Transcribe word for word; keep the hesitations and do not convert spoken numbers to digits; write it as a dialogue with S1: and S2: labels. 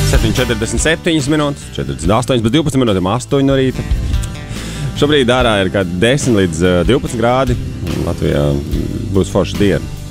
S1: septiņi četrdesmit septiņas minūtes, četrdesmit astoņas, bet divpadsmit minūtēm astoņi no rīta. Šobrīd ārā ir kā desmit līdz divpadsmit grādi. Latvijā būs forša diena.